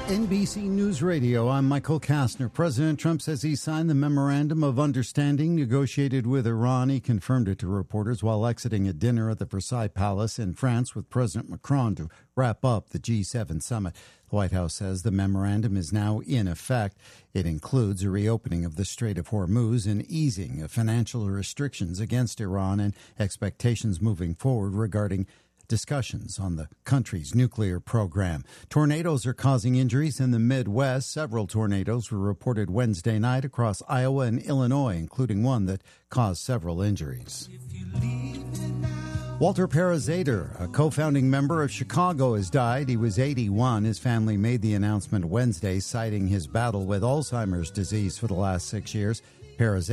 NBC News Radio, I'm Michael Kastner. President Trump says he signed the memorandum of understanding negotiated with Iran. He confirmed it to reporters while exiting a dinner at the Versailles Palace in France with President Macron to wrap up the G7 summit. The White House says the memorandum is now in effect. It includes a reopening of the Strait of Hormuz and easing of financial restrictions against Iran and expectations moving forward regarding discussions on the country's nuclear program. Tornadoes are causing injuries in the Midwest. Several tornadoes were reported Wednesday night across Iowa and Illinois, including one that caused several injuries. Walter Parazader, a co-founding member of Chicago, has died. He was 81. His family made the announcement Wednesday, citing his battle with Alzheimer's disease for the last 6 years. Parazader